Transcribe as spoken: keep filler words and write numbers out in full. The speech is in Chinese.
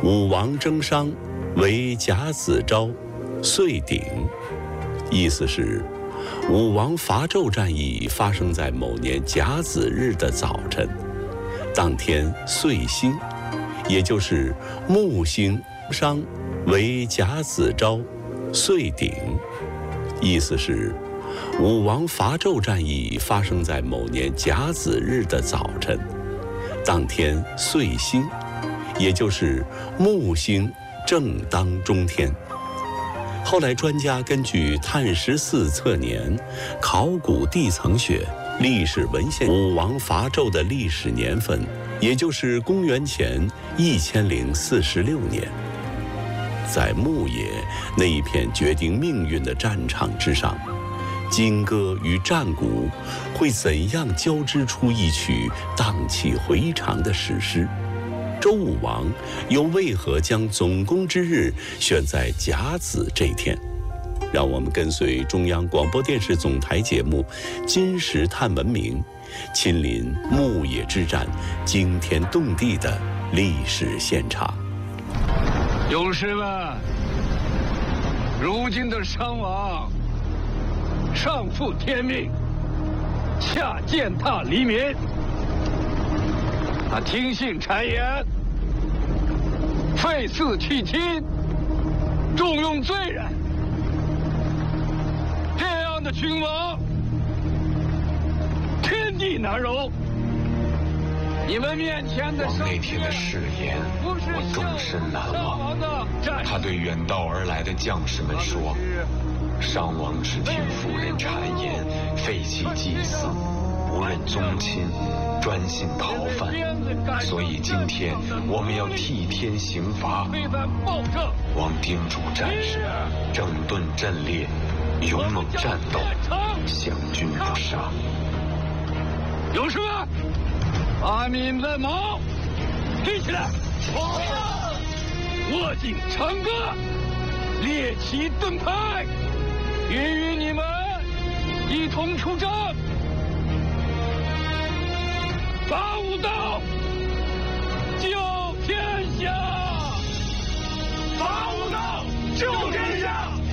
武王征商，为甲子朝，岁鼎。意思是，武王伐纣战役发生在某年甲子日的早晨，当天岁星，也就是木星商为甲子朝，岁鼎。意思是，武王伐纣战役发生在某年甲子日的早晨，当天岁星，也就是木星正当中天。后来专家根据碳十四测年、考古地层学、历史文献，武王伐纣的历史年份，也就是公元前一千零四十六年。在牧野那一片决定命运的战场之上，金戈与战鼓会怎样交织出一曲荡气回肠的史诗？周武王又为何将总攻之日选在甲子这天？让我们跟随中央广播电视总台节目《金石探文明》，亲临牧野之战惊天动地的历史现场。 勇士们，如今的商王上负天命，下践踏黎民，他听信谗言，废嗣弃亲，重用罪人，这样的君王，天地难容。你们面前的王那天的誓言，我终身难忘。他对远道而来的将士们说：“商王只听妇人谗言，废弃祭祀，不认宗亲，专心讨饭。所以今天我们要替天行罚。”王叮嘱战士整顿阵列，勇猛战斗，降军不杀。 勇士们，把你们的矛立起来，握紧长戈，列旗盾牌，愿与你们一同出征。伐武道，救天下！伐武道，救天下！